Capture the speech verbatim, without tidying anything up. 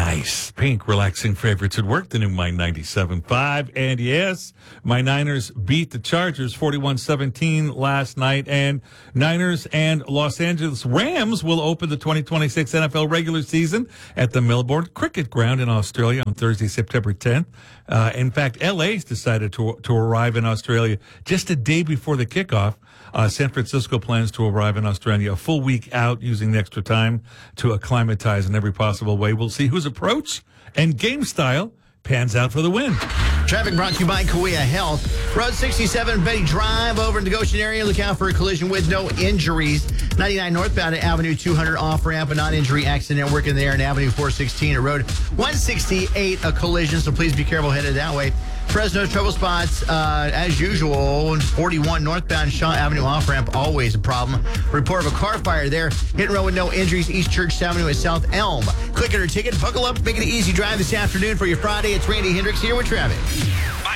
Nice. Pink, relaxing favorites at work, the new My ninety-seven point five. And yes, my Niners beat the Chargers forty-one seventeen last night. And Niners and Los Angeles Rams will open the twenty twenty-six N F L regular season at the Melbourne Cricket Ground in Australia on Thursday, September tenth. Uh, in fact, L A's decided to, to arrive in Australia just a day before the kickoff. Uh, San Francisco plans to arrive in Australia a full week out, using the extra time to acclimatize in every possible way. We'll see whose approach and game style pans out for the win. Traffic brought to you by Kauai Health. Road sixty-seven, Betty Drive over in the Goshen area. Look out for a collision with no injuries. ninety-nine northbound at Avenue two hundred off-ramp, a non-injury accident working there, and Avenue four sixteen at Road one sixty-eight, a collision, so please be careful headed that way. Fresno trouble spots, uh, as usual, forty-one northbound Shaw Avenue off-ramp, always a problem. Report of a car fire there. Hit and roll with no injuries, East Church Avenue at South Elm. Click it or ticket, buckle up, make it an easy drive this afternoon for your Friday. It's Randy Hendricks here with traffic.